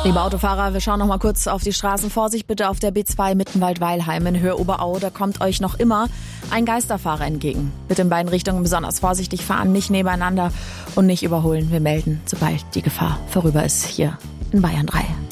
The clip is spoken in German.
Liebe Autofahrer, wir schauen noch mal kurz auf die Straßen. Vorsicht bitte auf der B2 Mittenwald-Weilheim in Höhe Oberau. Da kommt euch noch immer ein Geisterfahrer entgegen. Bitte in beiden Richtungen besonders vorsichtig fahren, nicht nebeneinander und nicht überholen. Wir melden, sobald die Gefahr vorüber ist, hier in Bayern 3.